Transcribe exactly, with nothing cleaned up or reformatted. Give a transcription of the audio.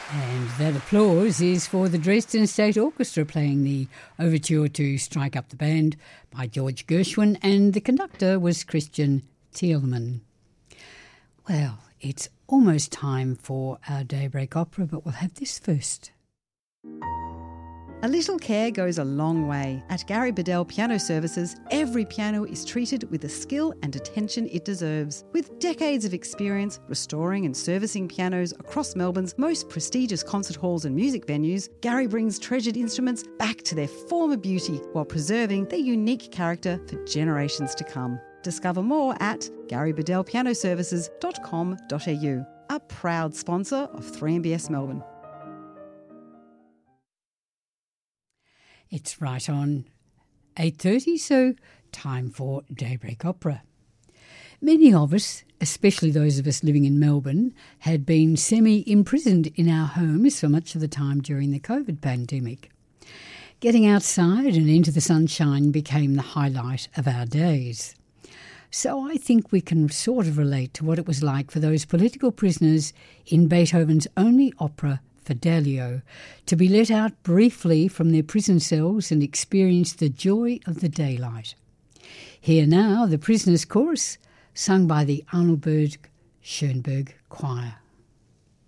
And that applause is for the Dresden State Orchestra playing the overture to Strike Up the Band by George Gershwin, and the conductor was Christian Thielemann. Well, it's almost time for our Daybreak Opera, but we'll have this first. A little care goes a long way. At Gary Bedell Piano Services, every piano is treated with the skill and attention it deserves. With decades of experience restoring and servicing pianos across Melbourne's most prestigious concert halls and music venues, Gary brings treasured instruments back to their former beauty while preserving their unique character for generations to come. Discover more at gary bedell piano services dot com dot a u, a proud sponsor of three M B S Melbourne. It's right on eight thirty, so time for Daybreak Opera. Many of us, especially those of us living in Melbourne, had been semi-imprisoned in our homes for much of the time during the COVID pandemic. Getting outside and into the sunshine became the highlight of our days. So I think we can sort of relate to what it was like for those political prisoners in Beethoven's only opera, Fidelio, to be let out briefly from their prison cells and experience the joy of the daylight. Here now, the Prisoners' Chorus, sung by the Arnoldberg Schoenberg Choir.